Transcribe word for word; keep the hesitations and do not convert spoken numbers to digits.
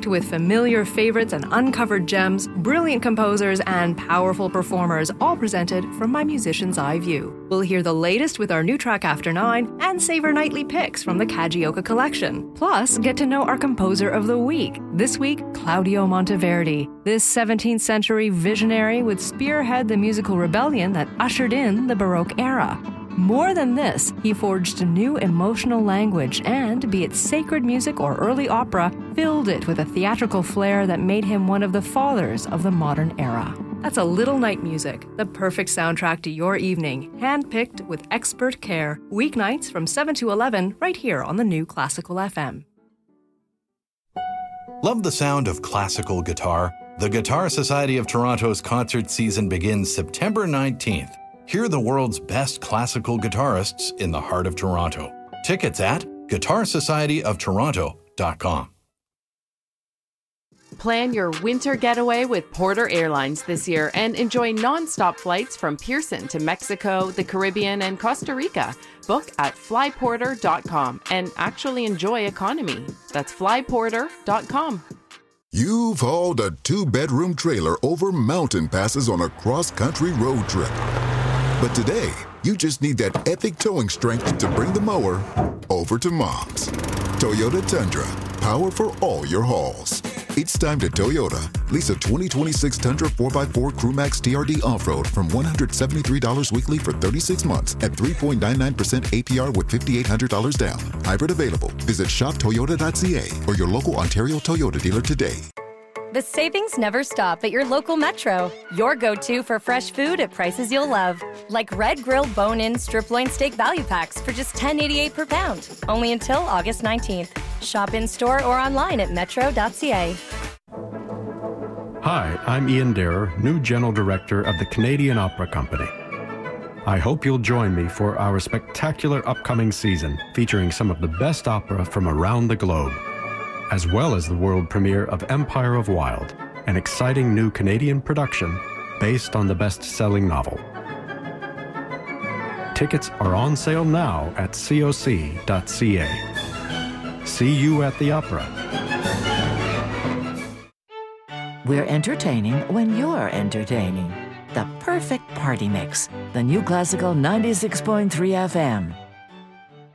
packed with familiar favorites and uncovered gems, brilliant composers, and powerful performers, all presented from my musician's eye view. We'll hear the latest with our new track After Nine and savor nightly picks from the Kagioka collection. Plus, get to know our composer of the week. This week, Claudio Monteverdi. This seventeenth century visionary would spearhead the musical rebellion that ushered in the Baroque era. More than this, he forged a new emotional language and, be it sacred music or early opera, filled it with a theatrical flair that made him one of the fathers of the modern era. That's A Little Night Music, the perfect soundtrack to your evening, hand-picked with expert care, weeknights from seven to eleven, right here on the new Classical F M. Love the sound of classical guitar? The Guitar Society of Toronto's concert season begins September nineteenth. Hear the world's best classical guitarists in the heart of Toronto. Tickets at guitar society of toronto dot com. Plan your winter getaway with Porter Airlines this year and enjoy non-stop flights from Pearson to Mexico, the Caribbean, and Costa Rica. Book at fly porter dot com and actually enjoy economy. That's fly porter dot com. You've hauled a two-bedroom trailer over mountain passes on a cross-country road trip. But today, you just need that epic towing strength to bring the mower over to Mom's. Toyota Tundra, power for all your hauls. It's time to Toyota. Lease a twenty twenty-six Tundra four by four CrewMax T R D Off-Road from one hundred seventy-three dollars weekly for thirty-six months at three point nine nine percent A P R with five thousand eight hundred dollars down. Hybrid available. Visit shop toyota dot c a or your local Ontario Toyota dealer today. The savings never stop at your local Metro. Your go-to for fresh food at prices you'll love. Like Red Grill Bone-In Strip Loin Steak Value Packs for just ten eighty-eight per pound. Only until August nineteenth. Shop in-store or online at metro dot c a. Hi, I'm Ian Darrer, new General Director of the Canadian Opera Company. I hope you'll join me for our spectacular upcoming season featuring some of the best opera from around the globe, as well as the world premiere of Empire of Wild, an exciting new Canadian production based on the best-selling novel. Tickets are on sale now at c o c dot c a. See you at the opera. We're entertaining when you're entertaining. The perfect party mix. The new Classical ninety-six point three F M.